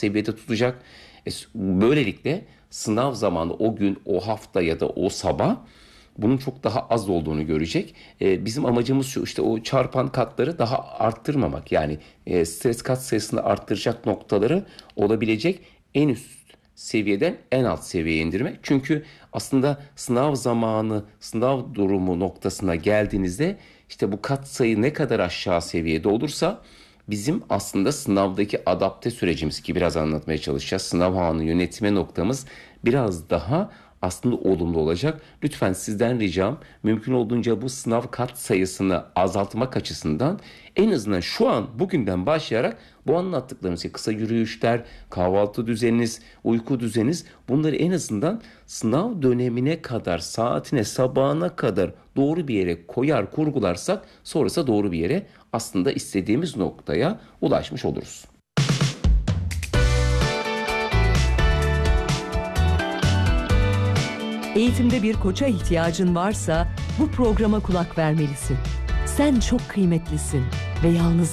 seviyede tutacak. Böylelikle sınav zamanı o gün, o hafta ya da o sabah bunun çok daha az olduğunu görecek. Bizim amacımız şu, işte o çarpan katları daha arttırmamak. Yani stres kat sayısını arttıracak noktaları olabilecek en üst seviyeden en alt seviyeye indirmek. Çünkü aslında sınav zamanı, sınav durumu noktasına geldiğinizde işte bu kat sayı ne kadar aşağı seviyede olursa bizim aslında sınavdaki adapte sürecimiz, ki biraz anlatmaya çalışacağız. Sınav anı yönetme noktamız biraz daha aslında olumlu olacak. Lütfen sizden ricam, mümkün olduğunca bu sınav kat sayısını azaltmak açısından en azından şu an bugünden başlayarak bu anlattıklarımız, kısa yürüyüşler, kahvaltı düzeniniz, uyku düzeniniz, bunları en azından sınav dönemine kadar, saatine, sabahına kadar doğru bir yere koyar, kurgularsak sonrasında doğru bir yere, aslında istediğimiz noktaya ulaşmış oluruz. Eğitimde bir koça ihtiyacın varsa bu programa kulak vermelisin. Sen çok kıymetlisin ve yalnız